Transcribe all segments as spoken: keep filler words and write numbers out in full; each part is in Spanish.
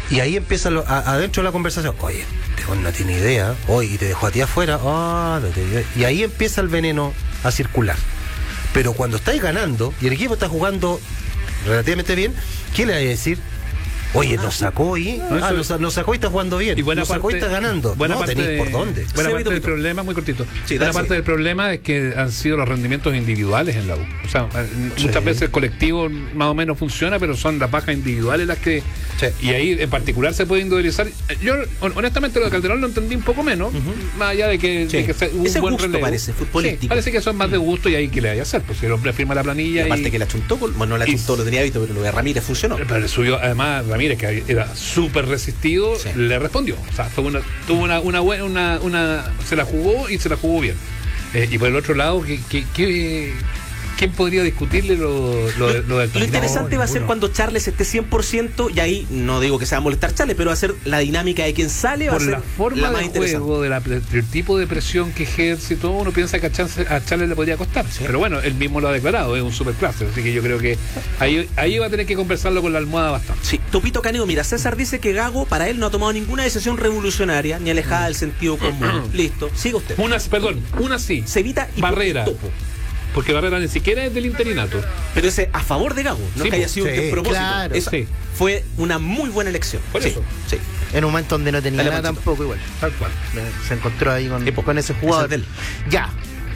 Y ahí empieza lo, a, adentro de la conversación, oye, este no tiene idea, oye, y te dejó a ti afuera, oh, no te... y ahí empieza el veneno a circular. Pero cuando estáis ganando y el equipo está jugando relativamente bien, ¿qué le hay a decir? Oye, nos sacó y no, ah, nos, nos sacó y está jugando bien. Y buena nos parte, sacó y está ganando. Buena no parte tenéis de, por dónde. Buena sí, parte del problema, muy cortito. Sí, buena sí. parte del problema es que han sido los rendimientos individuales en la U. O sea, sí. muchas veces el colectivo más o menos funciona, pero son las bajas individuales las que. Sí. Y ahí en particular se puede individualizar. Yo, honestamente, lo de Calderón lo entendí un poco menos, uh-huh. más allá de que, sí. de que se, hubo ese un buen gusto relevo. Parece futbolístico. Sí, parece que son más de gusto y ahí que le vaya a hacer, pues si el hombre firma la planilla. Y aparte y, que la chuntó, bueno, no la chuntó, lo tenía visto, pero lo de Ramírez funcionó. Pero le subió, además, Ramírez, que era súper resistido. Sí. Le respondió, o sea, tuvo una, tuvo una, una buena, una, una, se la jugó y se la jugó bien. Eh, y por el otro lado, ¿qué, qué, qué, ¿quién podría discutirle lo, lo, lo, lo del Lo interesante no, va a ser ninguno. cuando Charles esté cien por ciento, y ahí no digo que se va a molestar Charles, pero va a ser la dinámica de quien sale, va por a ser la forma la más de interesante. juego, de la, del tipo de presión que ejerce y todo, uno piensa que a Charles, a Charles le podría costar. Sí. Pero bueno, él mismo lo ha declarado, es un superclase, así que yo creo que ahí, ahí va a tener que conversarlo con la almohada bastante. Sí, Topito Caneo, mira, César dice que Gago para él no ha tomado ninguna decisión revolucionaria ni alejada del sentido común. Listo, siga usted. Una, perdón, una sí. Se evita y Barrera. Topo. Porque Barrera ni siquiera es del interinato. Pero ese a favor de Gago, no sí, es que haya sido sí, un despropósito. claro, Esa sí. fue una muy buena elección. Por sí, eso. Sí. En un momento donde no tenía Dale, nada Panchito. tampoco igual. Tal cual. Se encontró ahí con, Epo, con ese jugador. ese es de él. Ya.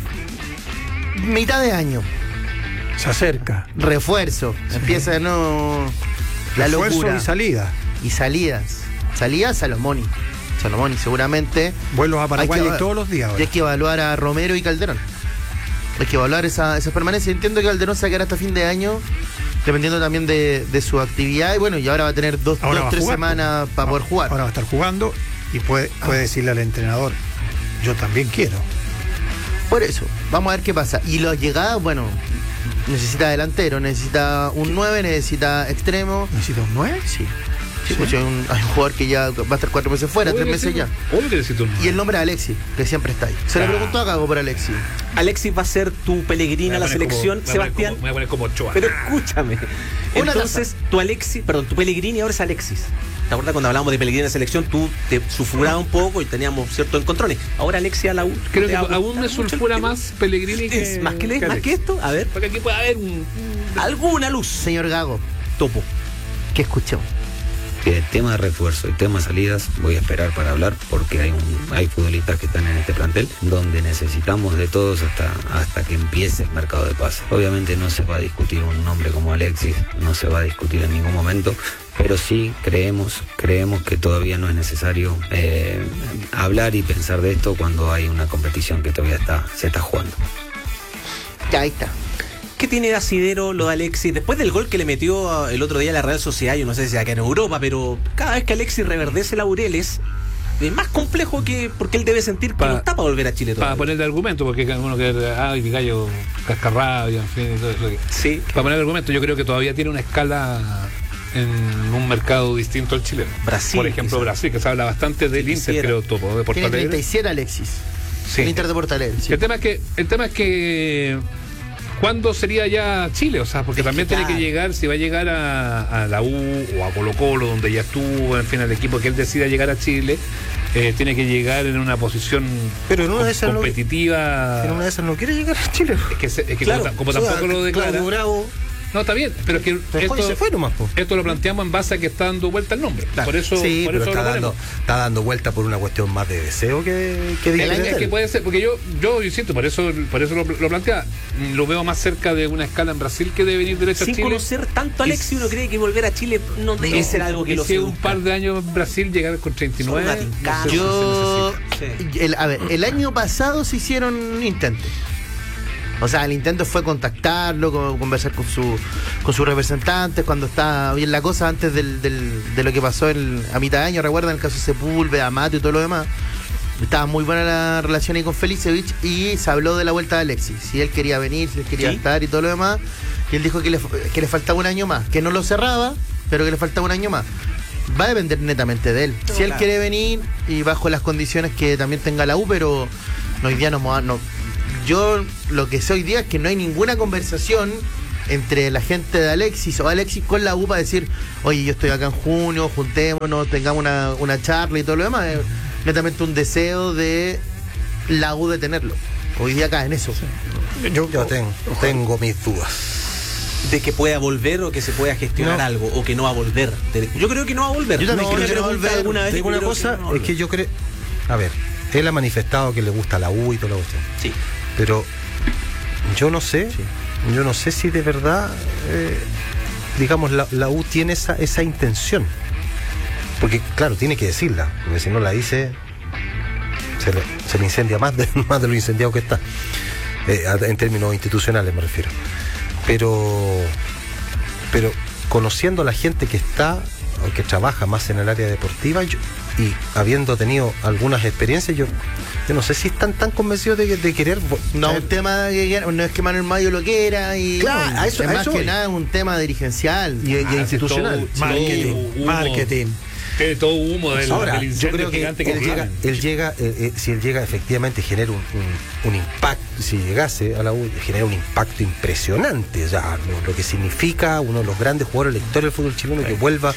Mitad de año. Se acerca. Refuerzo. Empieza de nuevo la Refuerzo locura. y salida. Y salidas. Salidas Salomoni. Salomoni seguramente. Vuelos a Paraguay Hay que- todos los días. Y ahora. hay que evaluar a Romero y Calderón. Hay que evaluar esa, esa permanencia. Entiendo que Calderón se quedará hasta fin de año, dependiendo también de, de su actividad. Y bueno, y ahora va a tener dos, Ahora dos va a tres jugar, semanas pues. para poder jugar. Ahora va a estar jugando y puede, puede decirle al entrenador, yo también quiero. Por eso, vamos a ver qué pasa. Y las llegadas, bueno, necesita delantero, necesita un nueve, necesita extremo. ¿Necesita un nueve? Sí. Sí, pues hay un, hay un jugador que ya va a estar cuatro meses fuera, Obvio tres que meses sí, ya. Obvio que necesito un Y el nombre de Alexis, que siempre está ahí. Se le Ah. preguntó a Gago por Alexis. Alexis va a ser tu Pellegrini a la selección, Sebastián. Me voy a poner como Ochoa. Pero escúchame. Una Entonces, tu Alexis, perdón, tu Pellegrini ahora es Alexis. ¿Te acuerdas cuando hablábamos de Pellegrini en la selección? Tú te sulfurabas un poco y teníamos ciertos encontrones. Ahora Alexis a la U. Creo ¿te que va a aún me gustar mucho sulfura el tema? más Pellegrini que, ¿Es más que, le- que más Alex. que esto? A ver, Porque aquí puede haber un... alguna luz. Señor Gago, Topo. que escuchemos. Que tema de refuerzo y tema salidas voy a esperar para hablar porque hay un, hay futbolistas que están en este plantel donde necesitamos de todos hasta, hasta que empiece el mercado de pases. Obviamente no se va a discutir un nombre como Alexis, no se va a discutir en ningún momento, pero sí creemos, creemos que todavía no es necesario eh, hablar y pensar de esto cuando hay una competición que todavía está, se está jugando. Ya, ahí está. ¿Qué tiene de asidero lo de Alexis? Después del gol que le metió el otro día a la Real Sociedad, yo no sé si acá en Europa, pero cada vez que Alexis reverdece laureles, es más complejo que porque él debe sentir que Pa- no está para volver a Chile Para todavía. ponerle argumento, porque hay uno que... Ay, mi gallo cascarrabia, en fin. Todo eso. Sí. Para ponerle argumento, yo creo que todavía tiene una escala en un mercado distinto al chileno. Brasil, Por ejemplo, quizá. Brasil, que se habla bastante del Inter, Quisiera. creo, Topo, de Porto Tiene Alegre. treinta y siete Alexis. Sí. El Inter de Porto Alegre, sí. El tema es que, el tema es que ¿cuándo sería ya Chile? O sea, porque Es también que tiene claro. que llegar, si va a llegar a, a la U o a Colo Colo, donde ya estuvo, en fin, al equipo que él decida llegar a Chile, eh, tiene que llegar en una posición Pero en una com- de esas no- competitiva. En una de esas no quiere llegar a Chile. Es que, se- es que Claro, como, como O sea, tampoco lo declara. Claudio Bravo No, está bien, pero es que dejó y esto, se fue nomás, po. esto lo planteamos en base a que está dando vuelta el nombre. Por eso, sí, por pero eso está lo dando, ponemos. está dando vuelta por una cuestión más de deseo que, que de El año es interés. que puede ser, porque yo, yo insisto, por eso, por eso lo, lo plantea, lo veo más cerca de una escala en Brasil que de venir derecho a Sin Chile. conocer tanto a Y- Alexis, uno cree que volver a Chile no debe Y- ser algo que y lo si un seduzca. par de años en Brasil llegar con treinta y nueve. Son una tincada. no sé si Yo, se necesita. Sí. el, a ver, el año pasado se hicieron intentos. O sea, el intento fue contactarlo, co- conversar con su con sus representantes cuando estaba bien la cosa antes del, del- de lo que pasó el- a mitad de año. ¿Recuerdan el caso de Sepúlveda, Amato y todo lo demás? Estaba muy buena la relación ahí con Felicevich y se habló de la vuelta de Alexis. Si él quería venir, si él quería ¿Sí? estar y todo lo demás. Y él dijo que le, que le faltaba un año más, que no lo cerraba, pero que le faltaba un año más. Va a depender netamente de él. No, si él claro. quiere venir y bajo las condiciones que también tenga la U, pero hoy día no, no yo lo que sé hoy día es que no hay ninguna conversación entre la gente de Alexis o Alexis con la U para decir, oye, yo estoy acá en junio, juntémonos, tengamos una, una charla y todo lo demás. Es netamente un deseo de la U de tenerlo. Hoy día acá en eso. Yo, yo tengo, tengo mis dudas. De que pueda volver o que se pueda gestionar No. algo o que no va a volver. Yo creo que no va a volver. Yo también no, creo le que no va a pregunté volver. alguna vez. Te digo yo una creo cosa, que no va a es que volver. yo creo... A ver, él ha manifestado que le gusta la U y toda la cuestión. Sí. Pero yo no sé, yo no sé si de verdad, eh, digamos, la, la U tiene esa, esa intención. Porque, claro, tiene que decirla, porque si no la dice, se le, se le incendia más de, más de lo incendiado que está. Eh, en términos institucionales me refiero. Pero, pero conociendo a la gente que está, o que trabaja más en el área deportiva, yo, y habiendo tenido algunas experiencias, yo, yo no sé si están tan convencidos de, de querer... No, un tema que no es que Manuel Mayo lo quiera y Claro, no, a eso- es a más eso que voy. nada un tema dirigencial y, y Ah, institucional. todo- Marketing, todo humo. marketing. Tiene todo humo del, Ahora, del yo incendio creo que gigante que él llega, tienen. él llega eh, eh, si él llega efectivamente genera un, un, un impacto, si llegase a la U, genera un impacto impresionante, o sea, lo, lo que significa uno de los grandes jugadores de la historia del fútbol chileno que vuelva,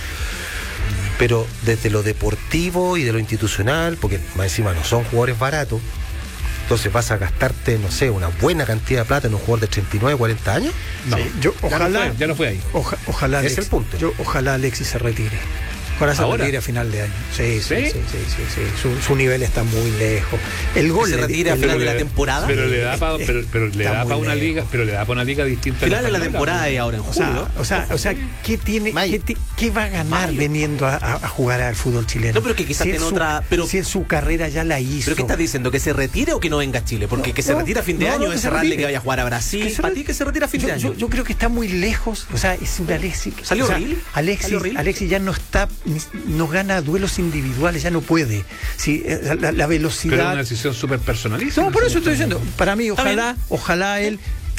pero desde lo deportivo y de lo institucional, porque más encima no son jugadores baratos, entonces vas a gastarte, no sé, una buena cantidad de plata en un jugador de treinta y nueve, cuarenta años. No, yo Ya no ojalá, fue, ya no fue ahí. oja- ojalá Ese es Alexis, el punto. Yo, ojalá Alexis se retire. Ojalá se ¿Ahora? retire a final de año. Sí, sí, ¿Sí? sí, sí, sí, sí. Su, su nivel está muy lejos. El Que gol se le- retire a el final gol de la le- temporada. Pero le da para pero, pero le Está da muy pa una lejos. liga, pero le da para una liga distinta. a Final de la española. temporada y ahora en O sea, julio. o sea, o sea, ¿qué tiene, Mayo. qué, ti- qué va a ganar Mayo. veniendo a, a- a jugar al fútbol chileno? No, pero que quizás si tiene en su- otra- pero- si en su carrera ya la hizo. ¿Pero qué estás diciendo? ¿Que se retire o que no venga a Chile? Porque No, que se no, retire a fin de no, año no, que es se cerrarle retire. que vaya a jugar a Brasil. Que se ¿Para re- ti que se retire a fin yo, de año? Yo, yo creo que está muy lejos. O sea, es una Alexis. ¿Salió o sea, horrible? Alexis, ¿Salió horrible? Alexis ya no está, ni- no gana duelos individuales, ya no puede. Sí, eh, la, la Pero es velocidad. una decisión súper personalista. No, por eso estoy diciendo. Para mí, Está ojalá, bien. ojalá él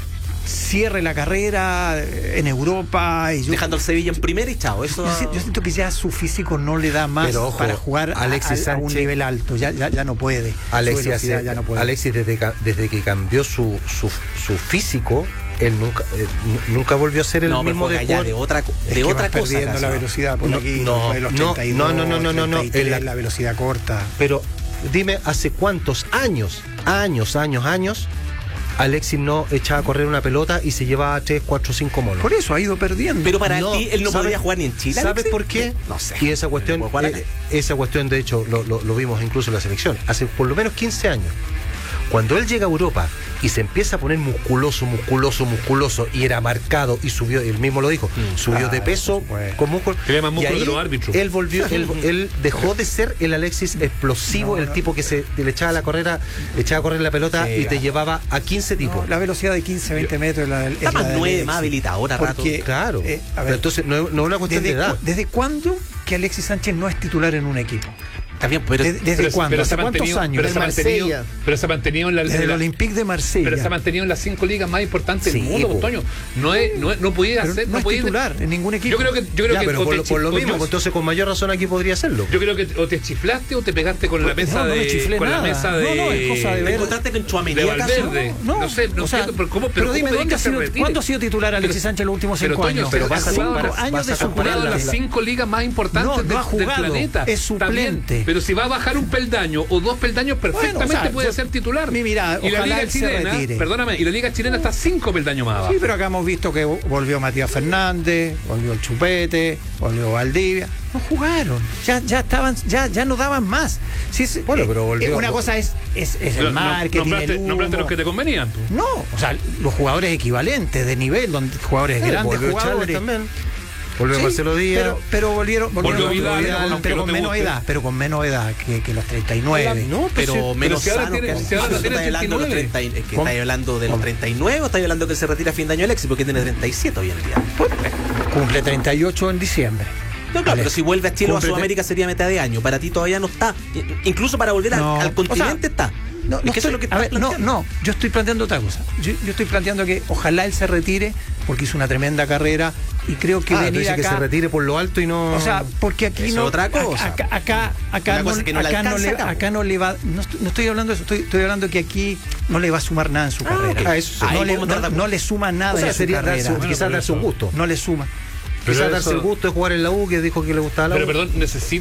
cierre la carrera eh, en Europa. Y yo, Dejando al Sevilla en primera y chao. Eso... yo, siento- yo siento que ya su físico no le da más Pero ojo, para jugar a- Alexis a, a un Sánchez- nivel alto. Ya, ya, ya no puede. Su Alexis, velocidad hace- ya no puede. Alexis desde, ca- desde que cambió su, su, su físico, él nunca, eh, nu- nunca volvió a ser el No, pero mismo juega de ya jugador. de otra, co- Es de que otra vas cosa. perdiendo acaso. la velocidad por No, aquí, no, de los no, treinta y dos, no, no, no, no, no, treinta y tres, en la- la velocidad corta. Pero dime, ¿hace cuántos años, años, años, años, Alexis no echaba a correr una pelota y se llevaba tres, cuatro, cinco monos? Por eso ha ido perdiendo. Pero para No, ti, él no ¿sabe- podría jugar ni en Chile. ¿Sabes Alexis? por qué? No sé. Y esa cuestión, Puede jugar acá. eh, esa cuestión de hecho lo, lo- lo vimos incluso en la selección, hace por lo menos quince años. Cuando él llega a Europa y se empieza a poner musculoso, musculoso, musculoso, y era marcado y subió, él mismo lo dijo, subió claro, de peso por supuesto. con músculo. Tenía más Y músculo ahí que los árbitros. Él volvió, él, él dejó de ser el Alexis explosivo, No, el no. tipo que se le echaba la carrera, le echaba a correr la pelota Sí, y te claro. llevaba a quince tipos. No, la velocidad de quince, veinte metros es la del. Está es la más del nueve, Alexis. más habilitado ahora rato. Porque, Claro. eh, a Pero ver, entonces no, es- no es una cuestión de ¿desde, edad. cu- ¿Desde cuándo que Alexis Sánchez no es titular en un equipo? Está bien, pero... ¿Desde, desde Pero- cuándo? pero se ¿Hace ha cuántos mantenido- años? Pero se, ha Desde mantenido, Marsella. pero se ha mantenido en la, Desde en el la- Olympique de Marsella. Pero se ha mantenido en las cinco ligas más importantes Sí, del mundo, po. Toño. No es, no es- no podía Pero hacer, no es podía- titular en ningún equipo. Yo creo que, yo creo Ya, que pero o por, te lo- por lo chi- o mismo, yo- pues, entonces con mayor razón aquí podría hacerlo. Yo creo que o te chiflaste o te pegaste con la mesa no, no me de chiflé con nada. la mesa No, de no, es cosa de ¿Te ver. encontraste con de Tchouaméni acaso? Valverde. No, No sé, no o sea, entiendo, pero cómo, pero pero dime, cómo ¿dónde pedís ha que se sido, retire? ¿cuándo ha sido titular Alexis Pero- Sánchez en los últimos Pero cinco Toño, años? pero vas a- cinco vas a- años vas de a comparar jugado en suplente. las cinco ligas más importantes No, no del, ha jugado, del planeta. es Está bien, suplente. pero si va a bajar un peldaño o dos peldaños, perfectamente Bueno, o sea, puede yo- ser titular. mi- mira, y la ojalá liga él se chilena, retire. perdóname, y la liga chilena está cinco peldaños más abajo. Sí, pero acá hemos visto que volvió Matías Fernández, volvió el Chupete, volvió Valdivia. No jugaron, ya, ya estaban, ya, ya no daban más. Si es- Bueno, eh, pero volvió- eh, una cosa es, es, es el No- marketing, nombraste, el humo. nombraste los que te convenían. pues. No, o sea, los jugadores equivalentes de nivel, donde jugadores Eh, grandes, volvió Charles jugadores. también. Volvió Sí, Marcelo Díaz. Pero, pero volvieron, volvieron Volvió Vidal, volvieron, aunque pero no con te menos guste. edad, pero con menos edad que, que los treinta y nueve. No, pues Pero sí, menos si ahora sano tiene- que si ahora ¿Estás tiene hablando de los treinta y nueve? treinta y- es que ¿Cómo? estáis hablando de los ¿Cómo? treinta y nueve o estáis hablando que se retira a fin de año Alexis? Porque tiene treinta y siete hoy en día. Cumple treinta y ocho en diciembre. No, claro, Vale. pero si vuelve a Chile o a Cúmplete. Sudamérica sería mitad de año. Para ti todavía no está. I- Incluso para volver al- No, al, o continente sea, está. no, Es no que eso estoy- es lo que a estás ver, no, planteando. no, yo estoy planteando otra cosa. Yo, yo estoy planteando que ojalá él se retire porque hizo una tremenda carrera y creo que Ah, tú venir dices que acá. se retire por lo alto y no. O sea, porque aquí Eso no. es otra cosa. Acá, acá, acá, Una no, cosa que no le acá, no alcanza le, acá, po. acá no le va. No estoy, no estoy hablando de eso, estoy, estoy hablando que aquí no le va a sumar nada en su carrera. ok. Ah, eso sí. no, Ahí le, podemos estar de no, acuerdo. no le suma nada O sea, en su sería carrera. darse, Bueno, quizás pero darse un eso- gusto. No le suma. Pero Quizás darse eso- el gusto de jugar en la U, que dijo que le gustaba la Pero U. perdón, necesita